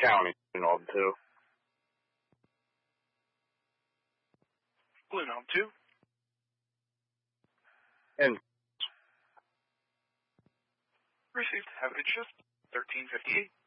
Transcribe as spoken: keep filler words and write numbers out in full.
County, Blue Knob two. Blue Knob two. And received. Have a good shift. thirteen fifty-eight.